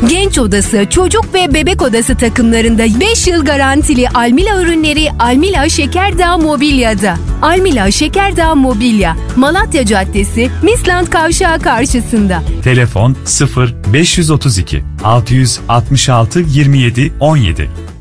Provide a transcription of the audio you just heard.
Genç odası, çocuk ve bebek odası takımlarında 5 yıl garantili Almila ürünleri Almila Şekerdağ Mobilya'da. Almila Şekerdağ Mobilya, Malatya Caddesi, Misland Kavşağı karşısında. Telefon 0 532 666 27 17.